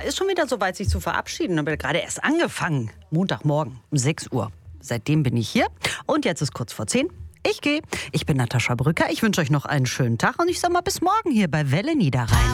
ist schon wieder soweit, sich zu verabschieden. Ich habe gerade erst angefangen. Montagmorgen um 6 Uhr. Seitdem bin ich hier. Und jetzt ist kurz vor 10. Ich gehe. Ich bin Natascha Brücker. Ich wünsche euch noch einen schönen Tag. Und ich sage mal bis morgen hier bei Welle Niederrhein.